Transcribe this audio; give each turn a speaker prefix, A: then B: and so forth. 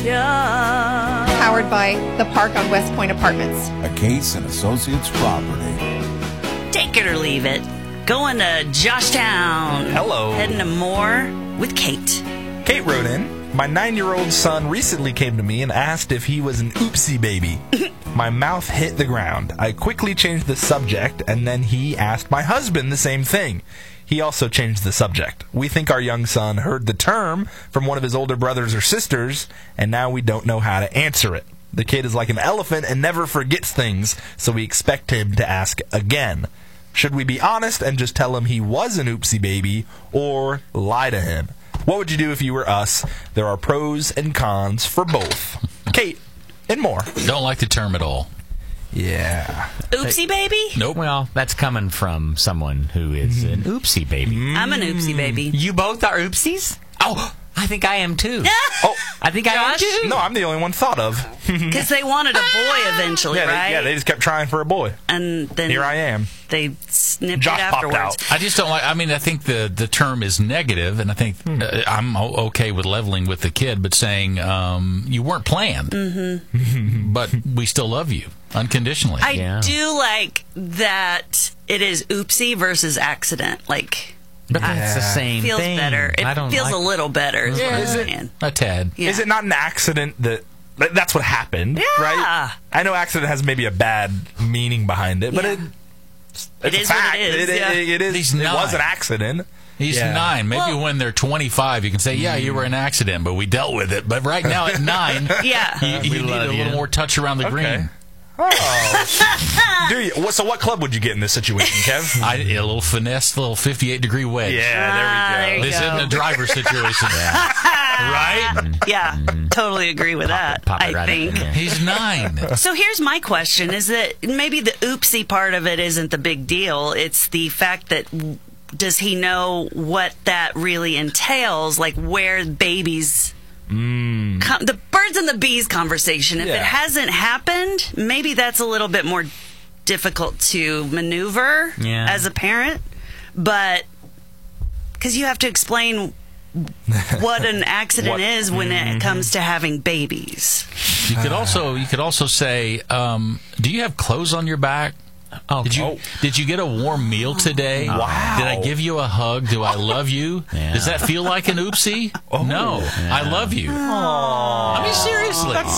A: Powered by The Park on West Point Apartments.
B: A Case and Associates property.
C: Take it or leave it. Going to Joshtown.
D: Hello.
C: Heading to Moore with Kate.
D: Kate wrote in, my 9-year-old son recently came to me and asked if he was an oopsie baby. My mouth hit the ground. I quickly changed the subject, and then he asked my husband the same thing. He also changed the subject. We think our young son heard the term from one of his older brothers or sisters, and now we don't know how to answer it. The kid is like an elephant and never forgets things, so we expect him to ask again. Should we be honest and just tell him he was an oopsie baby, or lie to him? What would you do if you were us? There are pros and cons for both. Kate, and more.
E: Don't like the term at all.
D: Yeah.
C: Oopsie baby?
E: Nope.
F: Well, that's coming from someone who is an oopsie baby.
C: I'm an oopsie baby.
F: You both are oopsies? Oh, I think I am too.
D: Oh,
F: I think I am too.
D: no, I'm the only one thought of.
C: Because they wanted a boy eventually, right?
D: They just kept trying for a boy.
C: And then
D: Here I am.
C: They snipped
D: Josh
C: it
D: popped
C: afterwards.
D: out.
E: I just don't like. I mean, I think the term is negative, and I think I'm okay with leveling with the kid, but saying you weren't planned, but we still love you unconditionally.
C: I do like that it is oopsie versus accident. Like,
F: But that's the same
C: feels
F: thing.
C: better.
F: I
C: It
F: don't
C: feels
F: like
C: a little better. Is what I'm saying.
E: A tad.
C: Yeah.
D: Is it not an accident that's what happened, right? I know accident has maybe a bad meaning behind it, but it's
C: It
D: a
C: is what
D: fact.
C: it is, yeah.
D: It
E: He's
D: was an
E: 9.
D: accident.
E: He's
D: Yeah.
E: 9. Maybe
C: Well-
E: when they're 25, you can say, yeah, you were an accident, but we dealt with it. But right now at 9,
C: Yeah.
E: you need a little more touch around the green.
D: Oh. Do you? So what club would you get in this situation, Kev?
E: A little finesse, little 58-degree wedge.
D: Yeah, there we go.
E: This isn't a driver situation. Right?
C: Yeah, totally agree with that.
F: pop it
C: I
F: right
C: think.
F: in there.
E: He's 9.
C: So here's my question: is that maybe the oopsie part of it isn't the big deal? It's the fact that does he know what that really entails? Like where babies. The birds and the bees conversation. If it hasn't happened, maybe that's a little bit more difficult to maneuver as a parent. But because you have to explain what an accident is when it comes to having babies.
E: You could also say, do you have clothes on your back?
F: Oh,
E: Did you get a warm meal today?
D: Wow.
E: Did I give you a hug? Do I love you?
F: Yeah.
E: Does that feel like an oopsie? No. I love you. I mean, seriously.